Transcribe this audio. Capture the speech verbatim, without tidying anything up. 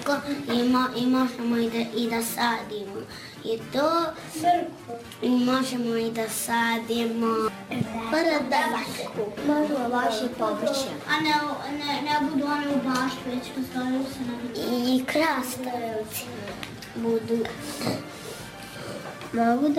tako i, mo, i možemo i da, i da sadimo. I to i možemo i da sadimo paradajku. Možemo baš i povrće. A ne, ne, ne budu one u baštu, već postavljaju se na... I krastavci budu. Mogu da